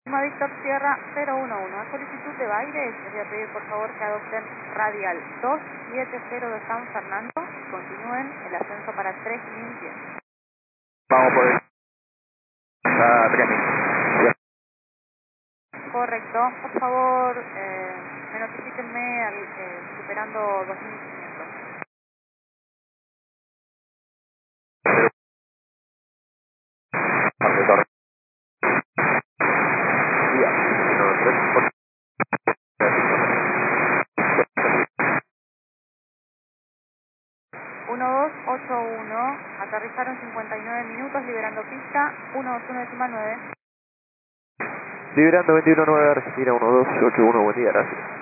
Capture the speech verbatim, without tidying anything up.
Lima Víctor Sierra cero uno uno. A solicitud de Baires, les voy a pedir por favor que adopten radial dos siete cero de San Fernando y continúen el ascenso para tres mil pies. Vamos por el... Ah, tres mil. Correcto. Por favor, eh, me notifíquenme al, eh, superando dos mil quinientos. Alrededor. Día. uno, dos, tres, cuatro. uno dos ocho uno, aterrizaron cincuenta y nueve minutos, liberando pista, uno dos uno decimal nueve. Liberando veintiuno nueve Argentina uno dos ocho uno, buen día, gracias.